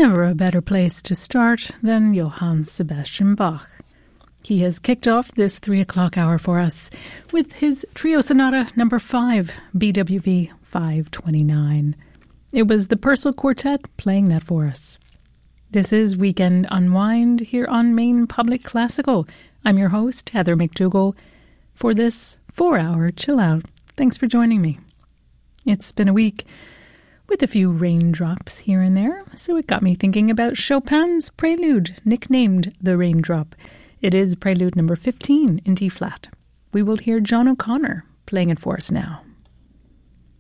Never a better place to start than Johann Sebastian Bach. He has kicked off this 3 o'clock hour for us with his Trio Sonata No. 5, BWV 529. It was the Purcell Quartet playing that for us. This is Weekend Unwind here on Maine Public Classical. I'm your host, Heather McDougall, for this 4-hour chill out. Thanks for joining me. It's been a week with a few raindrops here and there, so it got me thinking about Chopin's Prelude, nicknamed the Raindrop. It is Prelude No. 15 in D-flat. We will hear John O'Connor playing it for us now.